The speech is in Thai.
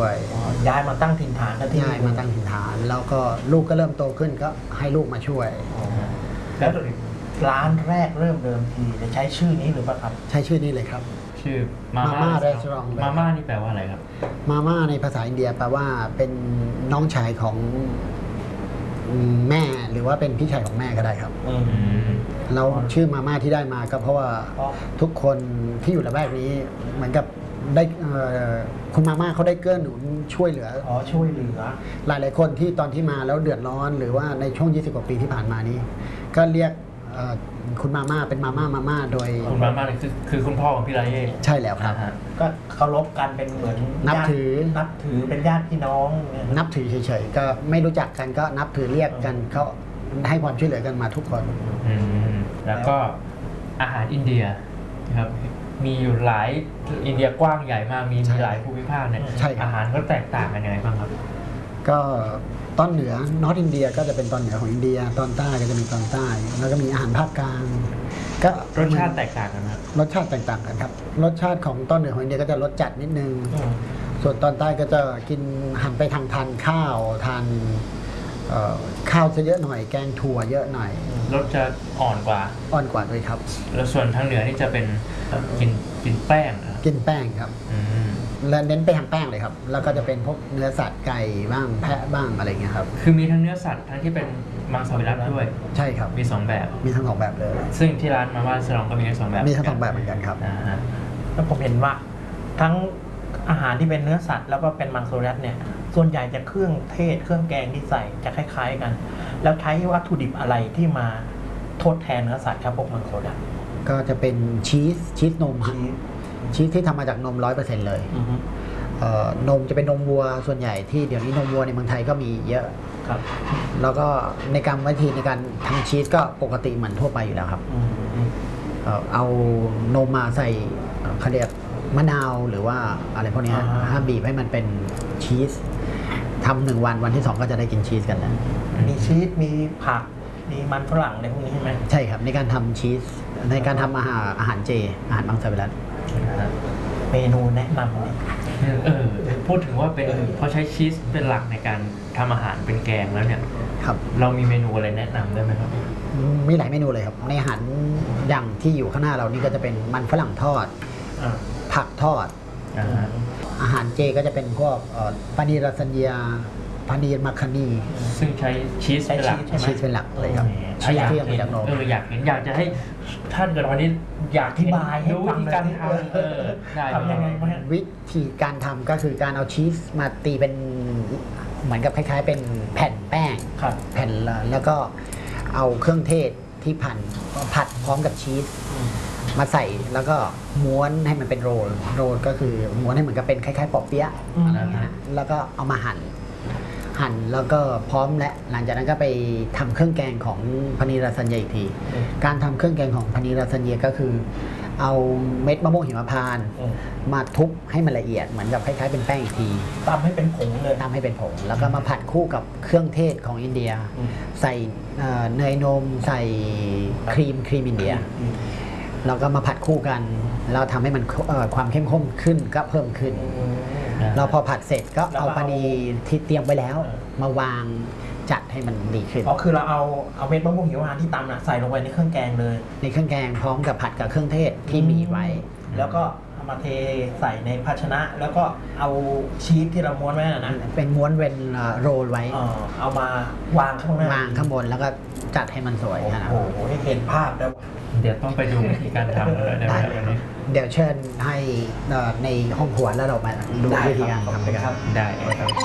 ช่วยย้ายมาตั้งถิ่นฐานกันที่ย้ายมาตั้งถิ่นฐานแล้วก็ลูกก็เริ่มโตขึ้นก็ให้ลูกมาช่วยแล้วร้านแรกเริ่มเดิมทีจะใช้ชื่อนี้หรือเปล่าครับใช้ชื่อนี้เลยครับชื่อมาม่ามาม่านี่แปลว่าอะไรครับมาม่าในภาษาอินเดียแปลว่าเป็นน้องชายของแม่หรือว่าเป็นพี่ชายของแม่ก็ได้ครับเราชื่อมาม่าที่ได้มาก็เพราะว่าทุกคนที่อยู่ละแวกนี้เหมือนกับได้คุณมาม่าเขาได้เกื้อหนุนช่วยเหลือช่วยเหลือหลายๆคนที่ตอนที่มาแล้วเดือดร้อนหรือว่าในช่วง20 กว่าปีที่ผ่านมานี้ก็เรียกคุณมาม่าเป็นมาม่าโดยคุณมาม่าคือคุณพ่อของพี่ไรเย่ใช่แล้วครับก็เคารพกันเป็นเหมือนนับถือเป็นญาติพี่น้องนับถือเฉยๆก็ไม่รู้จักกันก็นับถือเรียกกันเขาให้ความช่วยเหลือกันมาทุกคนแล้วก็อาหารอินเดียครับมีอยู่หลายอินเดียกว้างใหญ่มากมีหลายภูมิภาคเนี่ยอาหารก็แตกต่างกันยังไงบ้างครับก็ตอนเหนือนอร์ทอินเดียก็จะเป็นตอนเหนือของอินเดียตอนใต้ก็จะมีตอนใต้แล้วก็มีอาหารภาคกลางก็รสชาติแตกต่างกันครับรสชาติแตกต่างกันครับรสชาติของตอนเหนือของอินเดียก็จะรสจัดนิดนึงส่วนตอนใต้ก็จะกินหันไปทางทานข้าวทานข้าวจะเยอะหน่อยแกงถั่วเยอะหน่อยรสจะอ่อนกว่าด้วยครับแล้วส่วนทางเหนือนี่จะเป็นกินแป้งกินแป้งครับและเน้นไปทางแป้งเลยครับแล้วก็จะเป็นพวกเนื้อสัตว์ไก่บ้างแพะบ้างอะไรเงี้ยครับคือมีทั้งเนื้อสัตว์ทั้งที่เป็นมังสวิรัติด้วยใช่ครับมี2แบบมีทั้ง2แบบเลยซึ่งที่ร้านมาม่าฉลองก็มีทั้ง2แบบมีทั้ง2แบบเหมือนกันครับแล้วผมเห็นว่าทั้งอาหารที่เป็นเนื้อสัตว์แล้วก็เป็นมังสวิรัติเนี่ยส่วนใหญ่จะเครื่องเทศเครื่องแกงที่ใส่จะคล้ายๆกันแล้วใช้วัตถุดิบอะไรที่มาทดแทนเนื้อสัตว์ครับพวกมังสวิรัติก็จะเป็นชีสนมชีสที่ทำมาจากนม 100% เลยนมจะเป็นนมวัวส่วนใหญ่ที่เดี๋ยวนี้นมวัวในเมืองไทยก็มีเยอะครับแล้วก็ในการวิธีในการทำชีสก็ปกติเหมือนทั่วไปอยู่แล้วครับเอานมมาใส่เขาเรียกมะนาวหรือว่าอะไรพวกนี้ห้ามบีบให้มันเป็นชีสทำ1 วันที่ 2ก็จะได้กินชีสกันแล้วมีชีสมีผักมีมันฝรั่งอะไรพวกนี้ใช่ไหมใช่ครับในการทำชีสในการทำอาหารเจอาหารมังสวิรัติเมนูแนะนำเลยพูดถึงว่าเป็นเพราะใช้ชีสเป็นหลักในการทำอาหารเป็นแกงแล้วเนี่ยครับเรามีเมนูอะไรแนะนำได้ไหมครับมีหลายเมนูเลยครับในอาหารอย่างที่อยู่ข้างหน้าเรานี่ก็จะเป็นมันฝรั่งทอดผักทอดอาหารเจก็จะเป็นพวกปานีรัสัญญาปานีมัคคานีซึ่งใช้ชีสเป็นหลักชีสเป็นหลักเลยครับชีสที่มาจากนมอยากจะให้ท่านเกิดวันนี้อยากอธิบายให้ฟังการทำยังไงวิธีการทำก็คือการเอาชีสมาตีเป็นเหมือนกับคล้ายๆเป็นแผ่นแป้งแผ่นแล้วก็เอาเครื่องเทศที่ผัดพร้อมกับชีสมาใส่แล้วก็ม้วนให้มันเป็นโรลก็คือม้วนให้เหมือนกับเป็นคล้ายๆปอเปี๊ยะแล้วก็เอามาหั่นแล้วก็พร้อมและหลังจากนั้นก็ไปทำเครื่องแกงของพานีรัสัญญาอีกทีการทำเครื่องแกงของพานีรัสัญญาก็คือเอาเม็ดมะม่วงหิมพานต์มาทุบให้มันละเอียดเหมือนกับคล้ายๆเป็นแป้งอีกทีตำให้เป็นผงเลยตำให้เป็นผงแล้วก็มาผัดคู่กับเครื่องเทศของอินเดียใส่เนยนมใส่ครีมอินเดียเราก็มาผัดคู่กันแล้วทำให้มันความเข้มข้นขึ้นก็เพิ่มขึ้นเราพอผัดเสร็จก็เอาปานีที่เตรียมไว้แล้วมาวางจัดให้มันดีขึ้นคือเราเอาเม็ดมะม่วงหิมพานต์ที่ตำใส่ลงไปในเครื่องแกงเลยในเครื่องแกงพร้อมกับผัดกับเครื่องเทศที่มีไว้แล้วก็เอามาเทใส่ในภาชนะแล้วก็เอาชีสที่เราม้วนไว้นะเป็นม้วนเป็นโรลไว้เอามาวางข้างหน้าวางข้างบนแล้วก็จัดให้มันสวยนะโอ้โหเห็นภาพแล้วเดี๋ยวต้องไปดูวิธีการทำเลยได้เดี๋ยวเชิญให้ในห้องครัวแล้วเรามาดูวิธีการทำกันได้ครับ